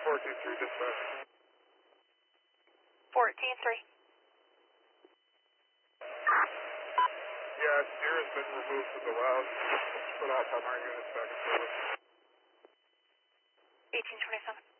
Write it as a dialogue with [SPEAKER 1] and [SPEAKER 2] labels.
[SPEAKER 1] 14-3 dispatch.
[SPEAKER 2] 14-3.
[SPEAKER 1] Yeah, steer has been removed from the route. Put all primary units back in service.
[SPEAKER 2] 1827.